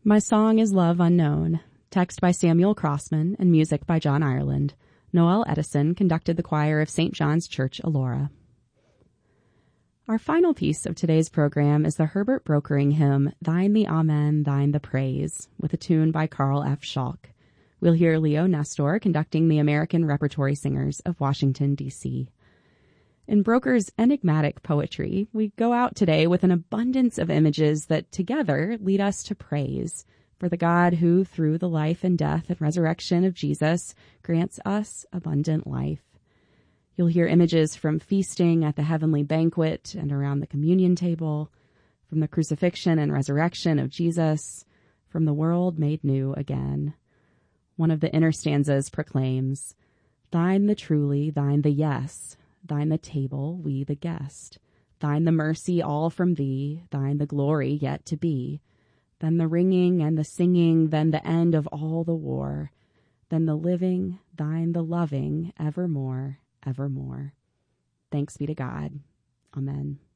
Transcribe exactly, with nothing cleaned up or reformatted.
My song is Love Unknown, text by Samuel Crossman and music by John Ireland. Noel Edison conducted the choir of Saint John's Church, Elora. Our final piece of today's program is the Herbert Brokering hymn, Thine the Amen, Thine the Praise, with a tune by Carl F. Schalk. We'll hear Leo Nestor conducting the American Repertory Singers of Washington, D C In Broker's enigmatic poetry, we go out today with an abundance of images that together lead us to praise for the God who, through the life and death and resurrection of Jesus, grants us abundant life. You'll hear images from feasting at the heavenly banquet and around the communion table, from the crucifixion and resurrection of Jesus, from the world made new again. One of the inner stanzas proclaims, Thine the truly, thine the yes, thine the table, we the guest, thine the mercy all from thee, thine the glory yet to be, then the ringing and the singing, then the end of all the war, then the living, thine the loving, evermore, evermore. Thanks be to God. Amen.